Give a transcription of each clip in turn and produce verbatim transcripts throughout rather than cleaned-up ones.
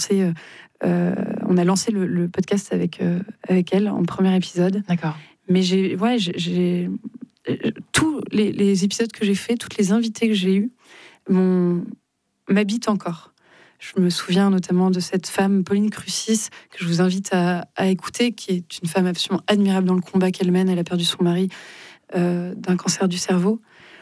lancé, euh, on a lancé le, le podcast avec, euh, avec elle en premier épisode. D'accord. Mais j'ai, ouais, j'ai, j'ai tous les, les épisodes que j'ai faits, toutes les invités que j'ai eus, m'ont, m'habitent encore. Je me souviens notamment de cette femme, Pauline Crucis, que je vous invite à, à écouter, qui est une femme absolument admirable dans le combat qu'elle mène. Elle a perdu son mari euh, d'un cancer du cerveau.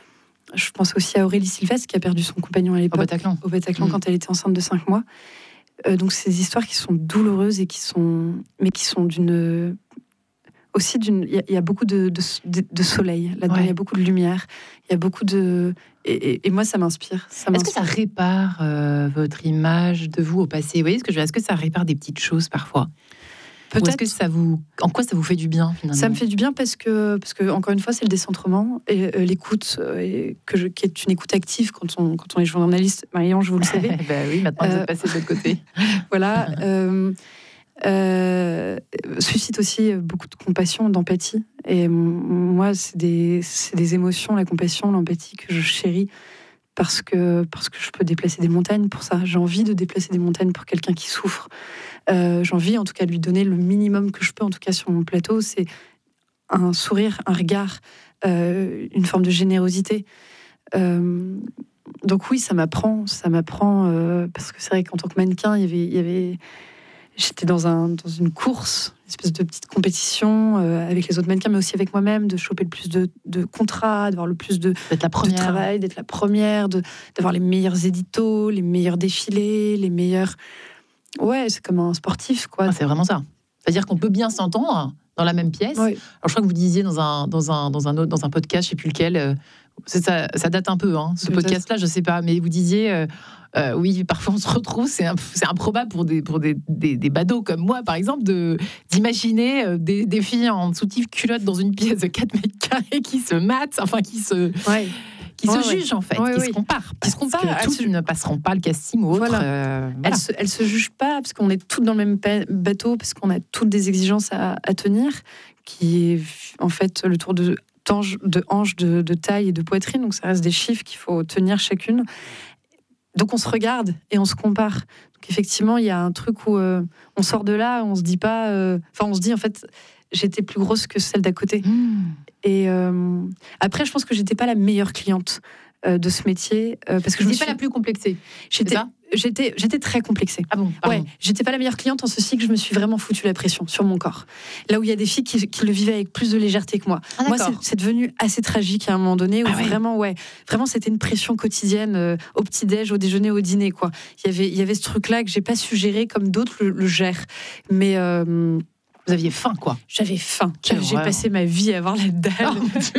Je pense aussi à Aurélie Sylvestre, qui a perdu son compagnon à l'époque. Au Bataclan. Au Bataclan, mmh. quand elle était enceinte de cinq mois. Euh, donc, c'est des histoires qui sont douloureuses et qui sont, mais qui sont d'une... Aussi, d'une... il y, y a beaucoup de, de, de, de soleil là-dedans, ouais. Il y a beaucoup de lumière, il y a beaucoup de... Et, et, et moi, ça m'inspire. Ça Est-ce m'inspire. que ça répare euh, votre image de vous au passé ? Vous voyez ce que je veux dire ? Est-ce que ça répare des petites choses parfois ? Peut-être. Ou est-ce que ça vous, en quoi ça vous fait du bien finalement ? Ça me fait du bien parce que, parce que encore une fois, c'est le décentrement et euh, l'écoute, euh, et que je, qui est une écoute active quand on, quand on est journaliste. Marie-Ange, vous le savez. Ben oui, maintenant euh, vous êtes passé de l'autre côté. Voilà. Euh, euh, suscite aussi beaucoup de compassion, d'empathie. Et moi, c'est des, c'est des émotions, la compassion, l'empathie que je chéris. Parce que, parce que je peux déplacer des montagnes pour ça. J'ai envie de déplacer des montagnes pour quelqu'un qui souffre. Euh, j'ai envie, en tout cas, de lui donner le minimum que je peux, en tout cas sur mon plateau. C'est un sourire, un regard, euh, une forme de générosité. Euh, donc oui, ça m'apprend. Ça m'apprend euh, parce que c'est vrai qu'en tant que mannequin, il y avait... Il y avait j'étais dans, un, dans une course, une espèce de petite compétition euh, avec les autres mannequins, mais aussi avec moi-même, de choper le plus de, de contrats, d'avoir le plus de, d'être la première. de travail, d'être la première, de, d'avoir les meilleurs éditos, les meilleurs défilés, les meilleurs... Ouais, c'est comme un sportif, quoi. Ah, c'est vraiment ça. C'est-à-dire qu'on peut bien s'entendre dans la même pièce. Ouais. Alors, je crois que vous disiez dans un, dans un, dans un, autre, dans un podcast, je ne sais plus lequel, euh, c'est ça, ça date un peu, hein, ce Peut-être. podcast-là, je ne sais pas, mais vous disiez... Euh, Euh, oui, parfois on se retrouve, c'est, un, c'est improbable pour des, pour des, des, des badauds comme moi, par exemple, de, d'imaginer des, des filles en soutif culotte dans une pièce de quatre mètres carrés qui se matent, enfin qui se, ouais. qui ouais, se ouais. jugent en fait, ouais, qui ouais. se comparent. Parce qui se comparent, que toutes se... ne passeront pas le casting ou autre. Voilà. Euh, voilà. Elles se, elles se jugent pas parce qu'on est toutes dans le même bateau, parce qu'on a toutes des exigences à, à tenir, qui est en fait le tour de, de hanches, de, de taille et de poitrine, donc ça reste des chiffres qu'il faut tenir chacune. Donc on se regarde et on se compare. Donc effectivement, il y a un truc où euh, on sort de là, on se dit pas... Enfin, euh, on se dit, en fait, j'étais plus grosse que celle d'à côté. Mmh. Et euh, après, je pense que j'étais pas la meilleure cliente euh, de ce métier. Euh, parce que je n'étais suis pas la plus complexée. J'étais, j'étais, j'étais très complexée. Ah bon, ouais, j'étais pas la meilleure cliente en ceci que je me suis vraiment foutu la pression sur mon corps. Là où il y a des filles qui, qui le vivaient avec plus de légèreté que moi. Ah, moi, c'est, c'est devenu assez tragique à un moment donné où ah, vraiment, ouais. ouais, vraiment, c'était une pression quotidienne euh, au petit-déj, au déjeuner, au dîner, quoi. Il y avait, il y avait ce truc-là que j'ai pas su gérer comme d'autres le, le gèrent. Mais euh, vous aviez faim, quoi. J'avais faim. Quelle j'ai horreur. passé ma vie à avoir la dalle.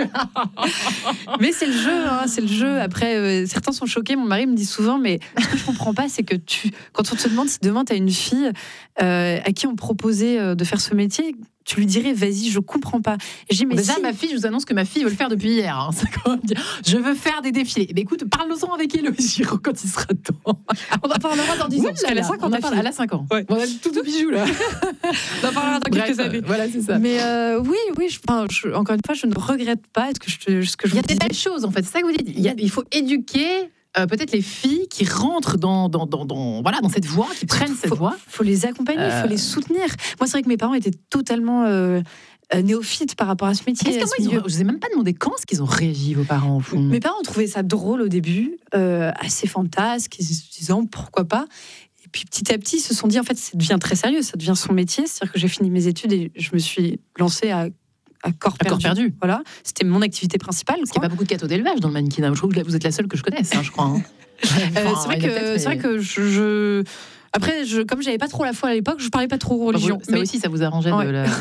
Oh, mais c'est le jeu, hein, c'est le jeu. Après, euh, certains sont choqués. Mon mari me dit souvent, mais ce que je comprends pas, c'est que tu, quand on te demande si demain tu as une fille euh, à qui on proposait euh, de faire ce métier, tu lui dirais, vas-y, je comprends pas. Et j'ai dit, mais déjà, si... ma fille, je vous annonce que ma fille veut le faire depuis hier. Hein. C'est quand même dire, je veux faire des défilés. Eh bien, écoute, parle-en avec Héloïse Giraud quand il sera temps. On en parlera dans dix ans. Elle a cinq ans. Elle a cinq ans. Ouais. On a tout de bijoux, là. On en parlera dans quelques années. Voilà, c'est ça. Mais euh, oui, oui, je, enfin, je, encore une fois, je ne regrette pas ce que je, ce que je Il y a des belles choses, en fait. C'est ça que vous dites. Il, y a, il faut éduquer... Euh, peut-être les filles qui rentrent dans, dans, dans, dans, voilà, dans cette voie, qui prennent cette faut, voie. Il faut les accompagner, il euh... faut les soutenir. Moi, c'est vrai que mes parents étaient totalement euh, néophytes par rapport à ce métier. Est-ce que moi, ont, je ne vous ai même pas demandé quand est-ce qu'ils ont réagi, vos parents, au fond. Mes parents ont trouvé ça drôle au début, euh, assez fantasque, ils se disant pourquoi pas. Et puis petit à petit, ils se sont dit, en fait, ça devient très sérieux, ça devient son métier. C'est-à-dire que j'ai fini mes études et je me suis lancée à... à corps perdu. corps perdu. Voilà, c'était mon activité principale. Parce qu'il n'y a pas beaucoup de gâteaux d'élevage dans le mannequinat. Je trouve que vous êtes la seule que je connaisse, hein, je crois. Hein. euh, c'est, vrai que, c'est vrai que je... je... Après, je, comme j'avais pas trop la foi à l'époque, je parlais pas trop religion. Ça mais... aussi, ça vous arrangeait ouais. de la...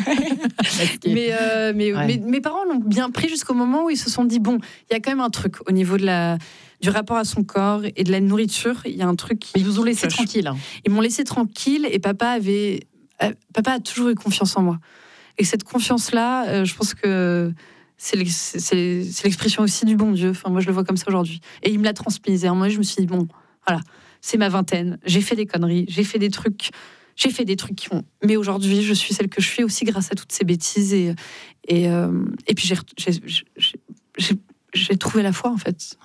mais, euh, mais, ouais. mais mes parents l'ont bien pris jusqu'au moment où ils se sont dit, bon, il y a quand même un truc au niveau de la... du rapport à son corps et de la nourriture. Il y a un truc qui... Ils vous ont laissé tranquille. Hein. Ils m'ont laissé tranquille et papa avait... Euh, papa a toujours eu confiance en moi. Et cette confiance-là, euh, je pense que c'est, c'est, c'est l'expression aussi du bon Dieu. Enfin, moi, je le vois comme ça aujourd'hui. Et il me l'a transmise. Et moi, je me suis dit, bon, voilà, c'est ma vingtaine. J'ai fait des conneries, j'ai fait des trucs, j'ai fait des trucs qui ont... Mais aujourd'hui, je suis celle que je suis aussi grâce à toutes ces bêtises. Et, et, euh, et puis, j'ai, j'ai, j'ai, j'ai, j'ai trouvé la foi, en fait. Ouais.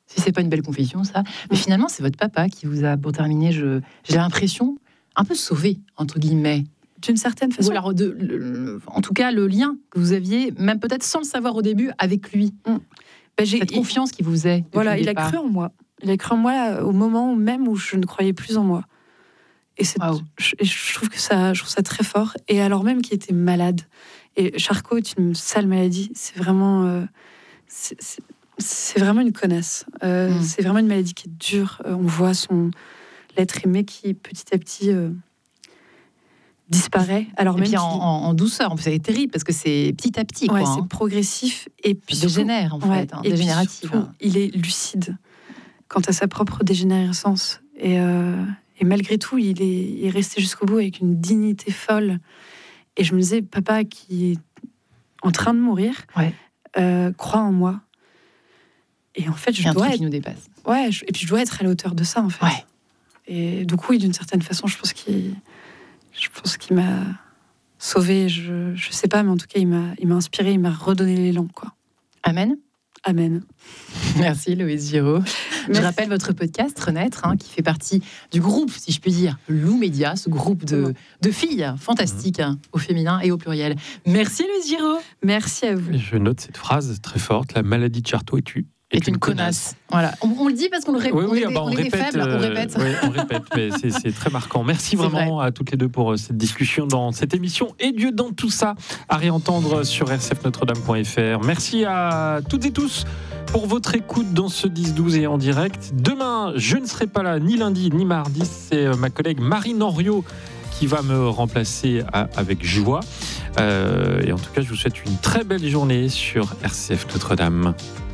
Si c'est pas une belle confession, ça. Mais finalement, c'est votre papa qui vous a, pour terminer, je, j'ai l'impression, un peu sauvé, entre guillemets. D'une certaine façon. Ou alors, de, le, le, en tout cas, le lien que vous aviez, même peut-être sans le savoir au début, avec lui. Mm. Ben, j'ai, Cette confiance qu'il vous est. Voilà, il a cru en moi. Il a cru en moi au moment même où je ne croyais plus en moi. Et, c'est, wow. je, et je trouve que ça, je trouve ça très fort. Et alors même qu'il était malade. Et Charcot est une sale maladie. C'est vraiment, euh, c'est, c'est, c'est vraiment une connasse. Euh, mm. C'est vraiment une maladie qui est dure. Euh, on voit son l'être aimé qui petit à petit euh, disparaît. Alors et même puis en, en douceur. C'est terrible parce que c'est petit à petit. Ouais, quoi, c'est hein. progressif et puis ça dégénère en ouais, fait, hein, et dégénératif. Surtout, il est lucide quant à sa propre dégénérescence. Et, euh, et malgré tout, il est, il est resté jusqu'au bout avec une dignité folle. Et je me disais, papa qui est en train de mourir, ouais. euh, croit en moi. Et en fait, je dois un truc être... qui nous dépasse. Ouais, je... et puis je dois être à la hauteur de ça, en fait. Ouais. Et du coup, oui, d'une certaine façon, je pense qu'il, je pense qu'il m'a sauvée. Je, je sais pas, mais en tout cas, il m'a, il m'a inspirée, il m'a redonné l'élan, quoi. Amen. Amen. Merci Loïse Giraud. Je rappelle votre podcast Renaître, hein, qui fait partie du groupe, si je puis dire, Lou Média, ce groupe de, de filles fantastiques, hein, au féminin et au pluriel. Merci Loïse Giraud. Merci à vous. Je note cette phrase très forte, la maladie de Charcot est tue. Est, est une, une connasse. connasse. Voilà. On, on le dit parce qu'on le répète. Oui, oui, on, bah, on, on répète, est faible, euh, on répète. Oui, on répète, mais c'est, c'est très marquant. Merci c'est vraiment vrai. À toutes les deux pour cette discussion dans cette émission. Et Dieu dans tout ça, à réentendre sur r c f notre dame point f r. Merci à toutes et tous pour votre écoute dans ce dix douze et en direct. Demain, je ne serai pas là ni lundi ni mardi. C'est ma collègue Marine Henriot qui va me remplacer à, avec joie. Euh, et en tout cas, je vous souhaite une très belle journée sur R C F Notre-Dame.